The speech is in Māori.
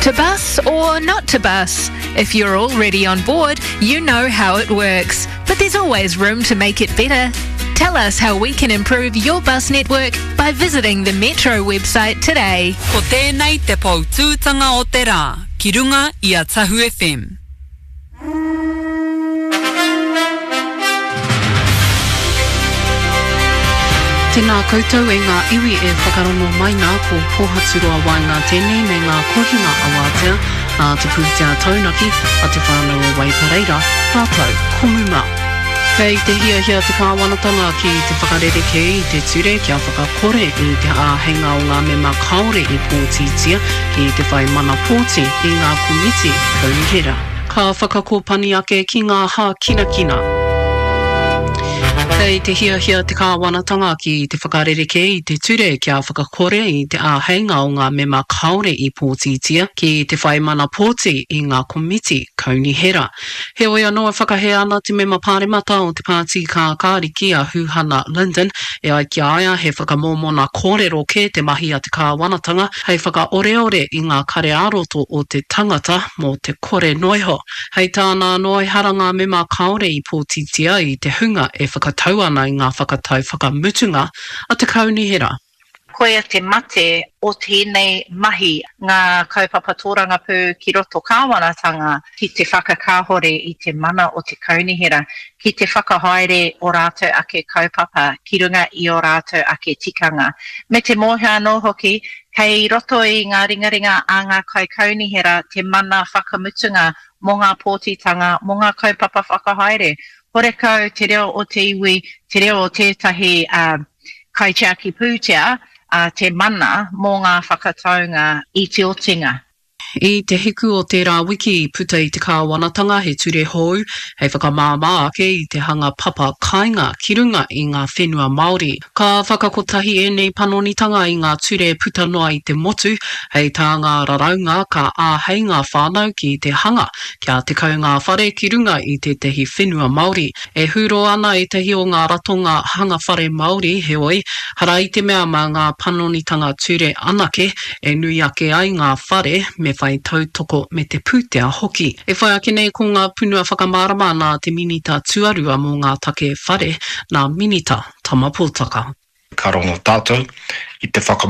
To bus or not to bus? If you're already on board, you know how it works. But there's always room to make it better. Tell us how we can improve your bus network by visiting the Metro website today. Ko tēnei te pou tūtanga o te rā, ki runga i a Tahu FM. Tēnā koutou e ngā iwi e whakarongo mai nā ko pōhaturua wai ngā tēnei me ngā kohinga awatea a te pūtea taunaki a te whānau o Waipareira, rātou, komuma. Kei te hia te kāwanatanga ki te whakarereke i te ture kia whakakore i te āhenga o ngā mema kaore i pōtitia ki te whai mana pōti i ngā komiti kaurihera. Ka whakakōpani ake ki ngā hā kinakina. Kei te hia te kāwanatanga ki te whakarereke i te ture kia whakakore i te āhenga o ngā mema kaore i pōtitia ki te whai mana pōti i ngā komiti kaunihera. He oia noa whakahe ana te mema pāremata o te pāti ka kāriki a Huhana Linden e ai ki aia he whakamōmona kōrero ke te mahi a te kāwanatanga hei whakaoreore i ngā kare aroto o te tangata mō te kore noiho. Hei tāna noi haranga mema kaore i pōtitia i te hunga e whakatau ana i ngā whakatau whakamutunga a te kaunihera. Koia te mate o tēnei mahi ngā kaupapa tōranga pū ki roto kāwanatanga ki te whakakāhore i te mana o te kaunihera, ki te whakahaere o rātou ake kaupapa ki runga i o rātou ake tikanga. Me te mōhea anō hoki, kei roto i ngā ringaringa a ngā kaunihera te mana whakamutunga mō ngā pōtitanga, mō ngā kaupapa whakahaere. Horekau te reo o te iwi, te reo o tētahi kaitiaki pūtea, te mana mō ngā whakataunga i te otinga. I te hiku o tērā wiki i puta i te kāwanatanga he ture hou, hei whakamāmā ake i te hanga papa kāinga ki runga i ngā whenua Māori. Ka whakakotahi e nei panonitanga i ngā ture puta noa i te motu, hei tā ngā raraunga ka āhei ngā whānau ki te hanga, kia te kau ngā whare ki runga i te tehi whenua Māori. E huro ana i tehi o ngā ratonga hanga whare Māori he oi, hara i te mea mā ngā panonitanga ture anake, e nui ake ai ngā whare me whai tautoko me te pūtea hoki. E whai ake nei ko ngā punua whakamārama nā te minita tuarua mō ngā take whare, nā minita tamapōtaka. Ka rongo tātou i te